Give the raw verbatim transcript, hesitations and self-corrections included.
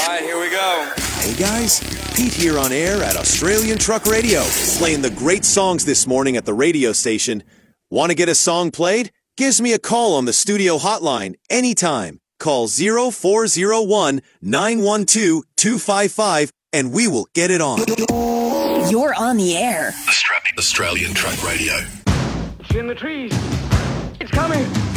right, here we go. Hey guys, Pete here on air at Australian Truck Radio, playing the great songs this morning at the radio station. Want to get a song played? Gives me a call on the studio hotline anytime. Call zero four zero one, nine one two, two five five and we will get it on. You're on the air. Australian Truck Radio. It's in the trees. It's coming.